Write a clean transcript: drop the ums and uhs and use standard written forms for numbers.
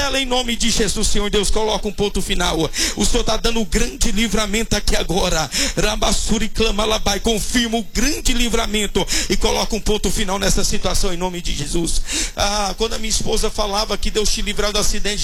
ela em nome de Jesus, Senhor Deus. Coloca um ponto final. O Senhor está dando um grande livramento aqui agora. Rabassuri clama labai. Confirma o grande livramento e coloca um ponto final nessa situação em nome de Jesus. Quando a minha esposa falava que Deus te livrou do acidente